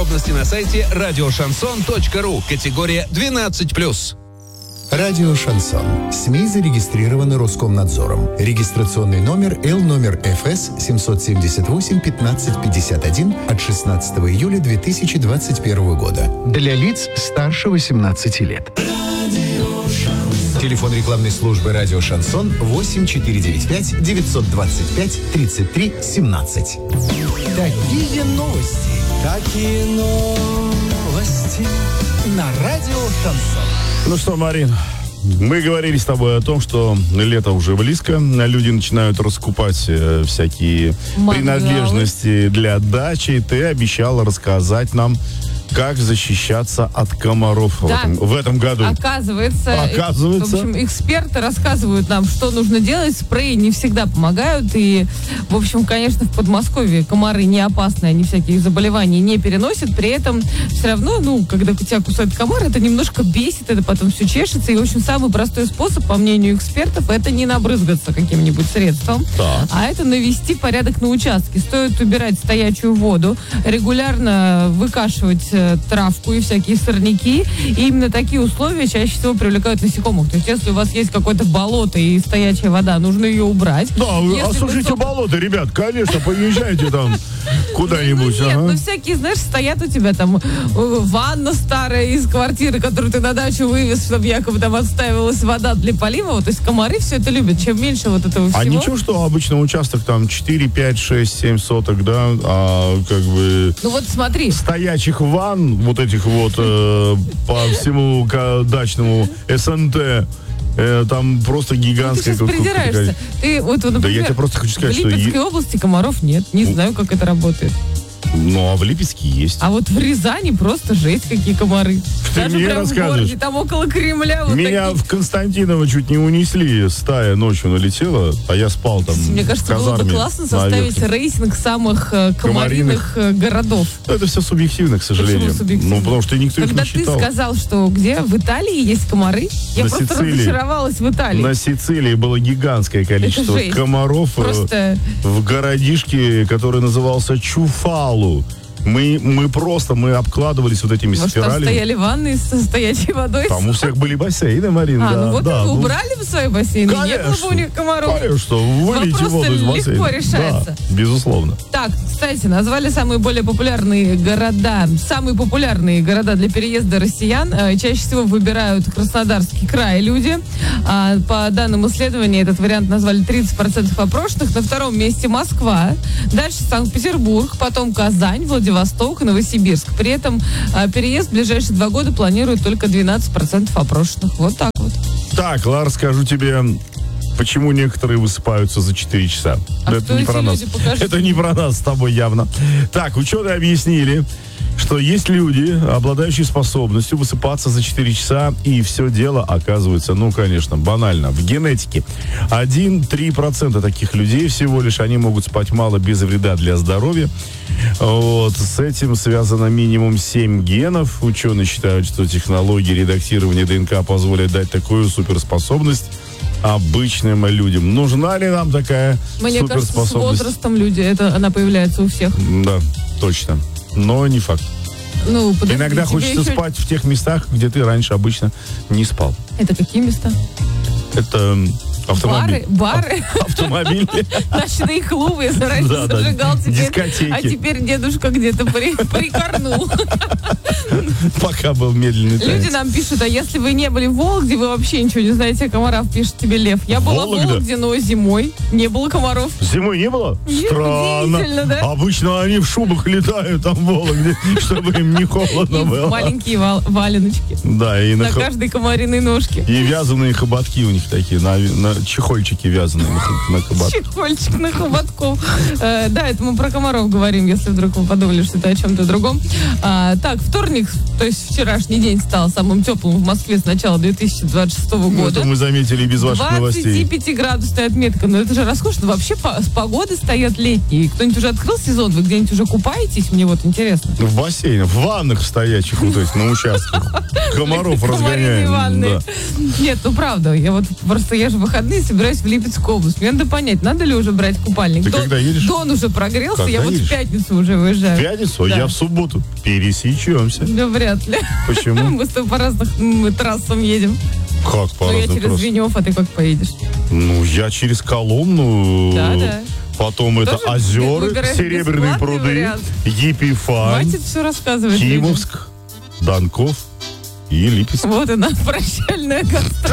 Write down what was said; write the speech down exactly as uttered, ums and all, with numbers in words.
Подробности на сайте радиошансон точка ру. Категория двенадцать плюс. Радио «Шансон». СМИ зарегистрированы Роскомнадзором. Регистрационный номер Л номер эф эс семь семь восемь пятнадцать пятьдесят один от шестнадцатого июля две тысячи двадцать первого года. Для лиц старше восемнадцати лет. Телефон рекламной службы «Радио Шансон» восемь четыре девять пять девятьсот двадцать пять тридцать три семнадцать. Такие новости. Какие новости На Радио Шансон. Ну что, Марин, мы говорили с тобой о том, что лето уже близко, люди начинают раскупать э, всякие Мангалы. принадлежности для дачи. Ты обещала рассказать нам, как защищаться от комаров Да. в, этом, в этом году. Оказывается, Оказывается. в общем, эксперты рассказывают нам, что нужно делать. Спреи не всегда помогают. И, в общем, конечно, в Подмосковье комары не опасны, они всяких заболеваний не переносят. При этом все равно, ну, когда тебя кусает комар, это немножко бесит, это потом все чешется. И, в общем, самый простой способ, по мнению экспертов, это не набрызгаться каким-нибудь средством, Да. а это навести порядок на участке. Стоит убирать стоячую воду, регулярно выкашивать э, травку и всякие сорняки. И именно такие условия чаще всего привлекают насекомых. То есть, если у вас есть какое-то болото и стоячая вода, нужно ее убрать. Да, вы Если осушите высоко- болото, ребят, конечно, поезжайте там куда-нибудь. Ну, нет, ага. ну всякие, знаешь, стоят у тебя там э, ванна старая из квартиры, которую ты на дачу вывез, чтобы якобы там отстаивалась вода для полива. То есть комары все это любят. Чем меньше вот этого всего... А ничего, что обычно участок там четыре, пять, шесть, семь соток, да, а как бы... Ну вот смотри. Стоячих ванн, вот этих вот э, по всему ка- дачному СНТ, э, там просто Ну, ты гигантская... сейчас как- как- придираешься. какая- Ты вот, вот, Да например, я тебе просто хочу сказать, в что... Липецкой е- области комаров нет. Не знаю, как это работает. Ну, а в Липецке есть. А вот в Рязани просто жесть, какие комары. Ты Даже мне прям в рассказываешь. городе, там около Кремля вот Меня такие. в Константиново чуть не унесли, стая ночью налетела, а я спал там Мне в кажется, было казарме бы классно на составить верхнем. рейтинг самых э, комариных э, городов. Это все субъективно, к сожалению. Почему субъективно? Ну, потому что никто Когда их не ты считал. сказал, что где в Италии есть комары, я На просто Сицилии. разочаровалась в Италии. На Сицилии было гигантское количество жесть. комаров э, Просто в городишке, который назывался Чуфалу. Мы, мы просто, мы обкладывались вот этими может, там спиралями. стояли ванны со стоячей водой. Там у всех были бассейны, Марина. А, да, ну вот да, вы ну, убрали бы свои бассейны, не было бы у них комаров. Конечно, вылейте Вопрос воду из бассейна. легко решается. Да, безусловно. Так, кстати, назвали самые более популярные города. Самые популярные города для переезда россиян э, чаще всего выбирают Краснодарский край люди. А, по данным исследования, этот вариант назвали тридцать процентов опрошенных. На втором месте Москва, дальше Санкт-Петербург, потом Казань, Владивосток и Новосибирск. При этом э, переезд в ближайшие два года планируют только двенадцать процентов опрошенных. Вот так вот. Так, Лар, скажу тебе, почему некоторые высыпаются за четыре часа. А Это кто не эти про нас. люди? Покажи. Это не про нас с тобой явно. Так, ученые объяснили, что есть люди, обладающие способностью высыпаться за четыре часа, и все дело оказывается, ну, конечно, банально, в генетике. один-три процента таких людей всего лишь, они могут спать мало без вреда для здоровья. Вот, с этим связано минимум семь генов. Ученые считают, что технологии редактирования ДНК позволят дать такую суперспособность обычным людям. Нужна ли нам такая Мне кажется, с суперспособность? возрастом люди, это она появляется у всех. Да, точно. Но не факт. Ну, подожди, Иногда тебе хочется еще- спать в тех местах, где ты раньше обычно не спал. Это какие места? Это автомобиль. Бары? Бары? Автомобиль. Ночные клубы, если раньше Да, да, зажигал, теперь, дискотеки. а теперь дедушка где-то при, прикорнул. Пока был медленный танец. Люди нам пишут, а если вы не были в Вологде, вы вообще ничего не знаете о комарах, пишет тебе Лев. Я была в Вологда? Вологде, но зимой не было комаров. Зимой не было? Нет, Странно. удивительно, да? Обычно они в шубах летают там в Вологде, чтобы им не холодно И было. маленькие вал- валеночки Да, и на на хо- каждой комариной ножке. и вязаные хоботки у них такие, на, на чехольчики вязаные на, х- на хоботках. Чехольчик на хоботков. Э, да, это мы про комаров говорим, если вдруг вы подумали, что это о чем-то другом. А, так, вторник, то есть вчерашний день стал самым теплым в Москве с начала две тысячи двадцать шестого Ну, года. это мы заметили и без ваших новостей. двадцатипятиградусная отметка. Но это же роскошно. Вообще по- с погоды стоят летние. Кто-нибудь уже открыл сезон? Вы где-нибудь уже купаетесь? Мне вот интересно. В бассейнах, в ваннах стоячих, вот этих, на участках. Комаров Комариные разгоняем. ванны. Да. Нет, ну правда. Я вот просто, я же в выходные выходные собираюсь в Липецкую область. Мне надо понять, надо ли уже брать купальник. Ты Дон, когда едешь? Дон уже прогрелся, Когда я вот едешь? в пятницу уже выезжаю. В пятницу? Да. Я в субботу. Пересечемся. Да вряд ли. Почему? Мы с тобой по разным м, трассам едем. Как по Ну, я разным через трассам? Венев, а ты как поедешь? Ну, я через Коломну. Да, да. Потом это Тоже озера, выбираешь Серебряные бесплатный пруды, вариант. Епифань, Хватит все рассказывать людям. Кимовск, Донков и Липецк. Вот она, прощальная гастроль.